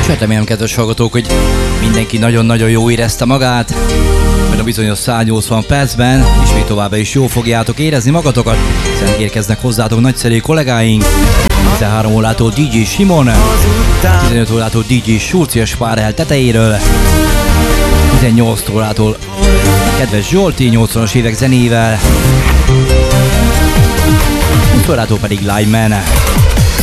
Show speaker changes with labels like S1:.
S1: remélem, kedves hallgatók, hogy mindenki nagyon-nagyon jó érezte magát. Mert a bizonyos 180 percben ismét továbbá is jól fogjátok érezni magatokat, hiszen érkeznek hozzátok nagyszerű kollégáink. 13 órától DJ Simon, 15 órától DJ Sulci a Spárhel tetejéről, 18 órától kedves Zsolti 80-as évek zenével, 20 órától pedig Live Man.